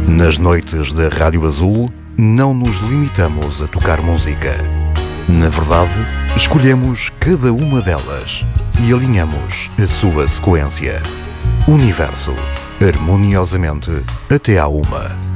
Nas noites da Rádio Azul, não nos limitamos a tocar música. Na verdade, escolhemos cada uma delas e alinhamos a sua sequência. Universo, harmoniosamente até à 1.